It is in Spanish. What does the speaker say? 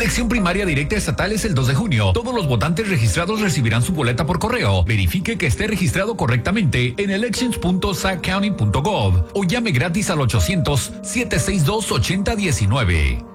elección primaria directa estatal es el 2 de junio. Todos los votantes registrados recibirán su boleta por correo. Verifique que esté registrado correctamente en elections.sacounty.gov o llame gratis al 800-762-8019.